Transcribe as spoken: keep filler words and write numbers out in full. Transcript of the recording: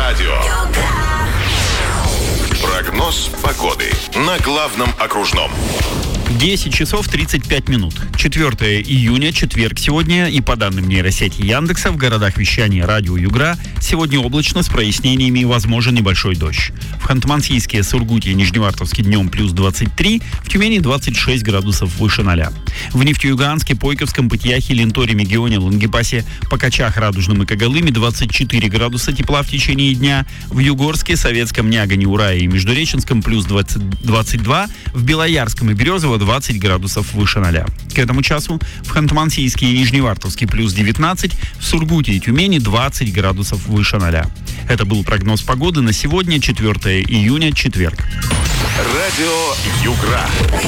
радио. Прогноз погоды на главном окружном. десять часов тридцать пять минут. четвёртого июня, четверг сегодня. И по данным нейросети Яндекса, в городах вещания радио Югра сегодня облачно с прояснениями и возможен небольшой дождь. В Ханты-Мансийске, Сургуте и Нижневартовске днем плюс двадцать три, в Тюмени двадцать шесть градусов выше ноля. В Нефтеюганске, Пойковском, Пытьяхе, Ленторе, Мегионе, Лангепасе, Покачах, Радужном и Когалыме двадцать четыре градуса тепла в течение дня. В Югорске, Советском, Нягане, Урае и Междуреченском плюс двадцать, двадцать два. В Белоярском и Березово двадцать градусов выше ноля. К этому часу в Ханты-Мансийске и Нижневартовске плюс девятнадцать, в Сургуте и Тюмени двадцать градусов выше ноля. Это был прогноз погоды на сегодня, четвёртого июня, четверг. Радио Югра.